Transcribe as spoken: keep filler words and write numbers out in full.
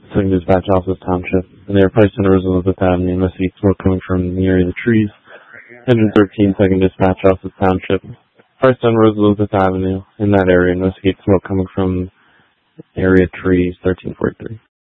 second Dispatch, Alpha Township, and they are priced under Elizabeth Avenue. Investigate smoke coming from the area of the trees. Engine thirteen, second Dispatch, Alpha Township, priced on Elizabeth Avenue in that area. Investigate smoke coming from area trees, thirteen forty-three.